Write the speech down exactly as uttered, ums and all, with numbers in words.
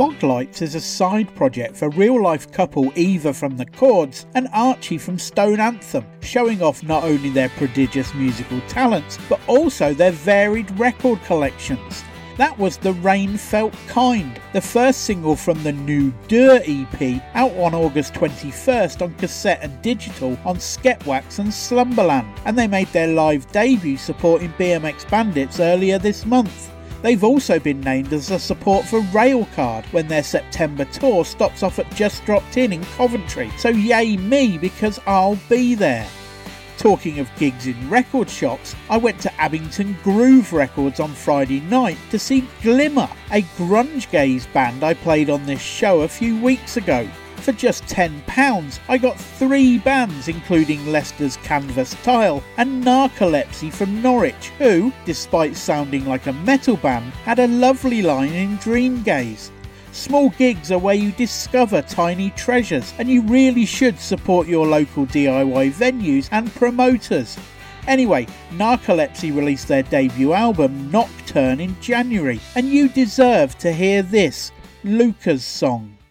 Foglights is a side project for real-life couple Eva from The Chords and Archie from Stone Anthem, showing off not only their prodigious musical talents, but also their varied record collections. That was The Rain Felt Kind, the first single from the new Dur E P, out on August twenty-first on cassette and digital on Skepwax and Slumberland, and they made their live debut supporting B M X Bandits earlier this month. They've also been named as a support for Railcard when their September tour stops off at Just Dropped In in Coventry, so yay me because I'll be there. Talking of gigs in record shops, I went to Abington Groove Records on Friday night to see Glimmer, a grunge gaze band I played on this show a few weeks ago. For just ten pounds, I got three bands including Leicester's Canvas Tile and Narcolepsy from Norwich, who, despite sounding like a metal band, had a lovely line in Dreamgaze. Small gigs are where you discover tiny treasures, and you really should support your local D I Y venues and promoters. Anyway, Narcolepsy released their debut album Nocturne in January, and you deserve to hear this, Luca's song.